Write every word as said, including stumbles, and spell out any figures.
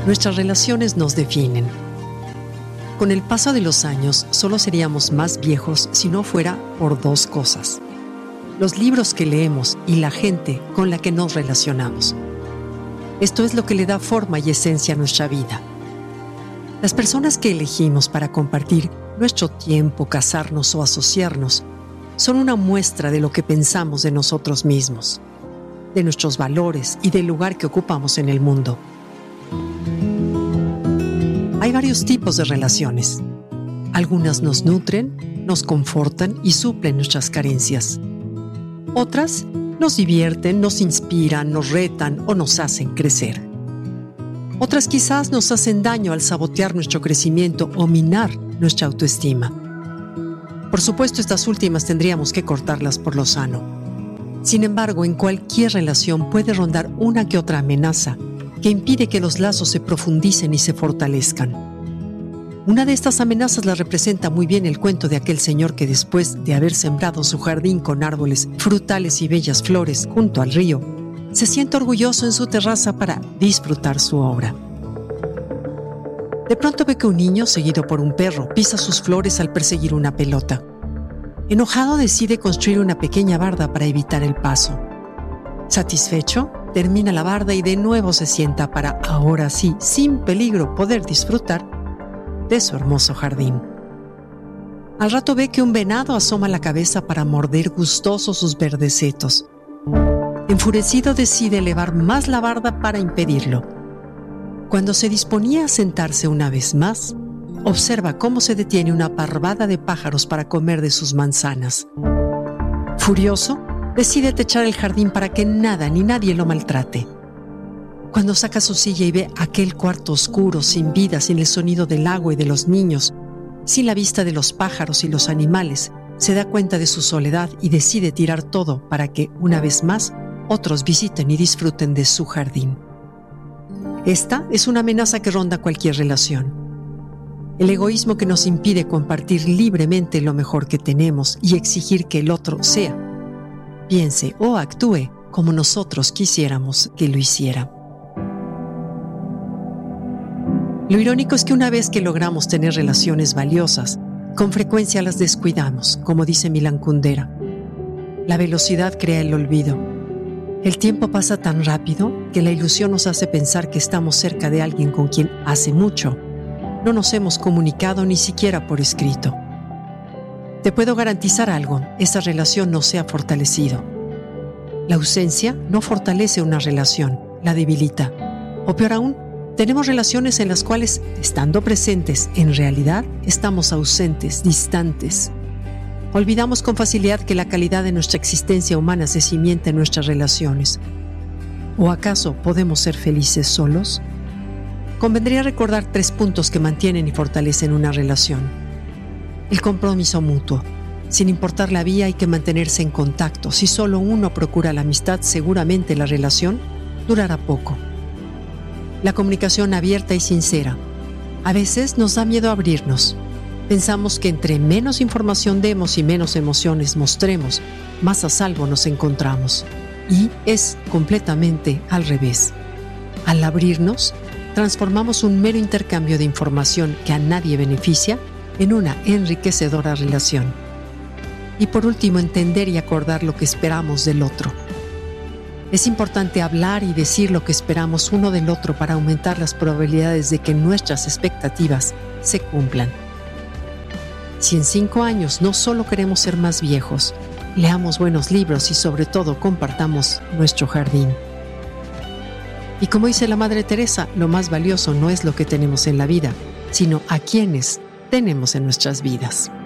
Nuestras relaciones nos definen. Con el paso de los años, solo seríamos más viejos si no fuera por dos cosas: los libros que leemos y la gente con la que nos relacionamos. Esto es lo que le da forma y esencia a nuestra vida. Las personas que elegimos para compartir nuestro tiempo, casarnos o asociarnos son una muestra de lo que pensamos de nosotros mismos, de nuestros valores y del lugar que ocupamos en el mundo. Hay varios tipos de relaciones. Algunas nos nutren, nos confortan y suplen nuestras carencias. Otras nos divierten, nos inspiran, nos retan o nos hacen crecer. Otras quizás nos hacen daño al sabotear nuestro crecimiento o minar nuestra autoestima. Por supuesto, estas últimas tendríamos que cortarlas por lo sano. Sin embargo, en cualquier relación puede rondar una que otra amenaza que impide que los lazos se profundicen y se fortalezcan. Una de estas amenazas la representa muy bien el cuento de aquel señor que, después de haber sembrado su jardín con árboles frutales y bellas flores junto al río, se siente orgulloso en su terraza para disfrutar su obra. De pronto ve que un niño, seguido por un perro, pisa sus flores al perseguir una pelota. Enojado, decide construir una pequeña barda para evitar el paso. Satisfecho, termina la barda y de nuevo se sienta para, ahora sí, sin peligro, poder disfrutar de su hermoso jardín. Al rato ve que un venado asoma la cabeza para morder gustoso sus verdes setos. Enfurecido, decide elevar más la barda para impedirlo. Cuando se disponía a sentarse una vez más, observa cómo se detiene una parvada de pájaros para comer de sus manzanas. Furioso, decide techar el jardín para que nada ni nadie lo maltrate. Cuando saca su silla y ve aquel cuarto oscuro, sin vida, sin el sonido del agua y de los niños, sin la vista de los pájaros y los animales, se da cuenta de su soledad y decide tirar todo para que, una vez más, otros visiten y disfruten de su jardín. Esta es una amenaza que ronda cualquier relación. El egoísmo que nos impide compartir libremente lo mejor que tenemos y exigir que el otro sea, piense o actúe como nosotros quisiéramos que lo hiciera. Lo irónico es que una vez que logramos tener relaciones valiosas, con frecuencia las descuidamos, como dice Milan Kundera. La velocidad crea el olvido. El tiempo pasa tan rápido que la ilusión nos hace pensar que estamos cerca de alguien con quien hace mucho no nos hemos comunicado ni siquiera por escrito. Te puedo garantizar algo: esa relación no se ha fortalecido. La ausencia no fortalece una relación, la debilita. O peor aún, tenemos relaciones en las cuales, estando presentes, en realidad estamos ausentes, distantes. Olvidamos con facilidad que la calidad de nuestra existencia humana se cimienta en nuestras relaciones. ¿O acaso podemos ser felices solos? Convendría recordar tres puntos que mantienen y fortalecen una relación. El compromiso mutuo. Sin importar la vía, hay que mantenerse en contacto. Si solo uno procura la amistad, seguramente la relación durará poco. La comunicación abierta y sincera. A veces nos da miedo abrirnos. Pensamos que entre menos información demos y menos emociones mostremos, más a salvo nos encontramos. Y es completamente al revés. Al abrirnos, transformamos un mero intercambio de información que a nadie beneficia en una enriquecedora relación. Y por último, entender y acordar lo que esperamos del otro. Es importante hablar y decir lo que esperamos uno del otro para aumentar las probabilidades de que nuestras expectativas se cumplan. Si en cinco años no solo queremos ser más viejos, leamos buenos libros y sobre todo compartamos nuestro jardín. Y como dice la Madre Teresa, lo más valioso no es lo que tenemos en la vida, sino a quienes tenemos en nuestras vidas.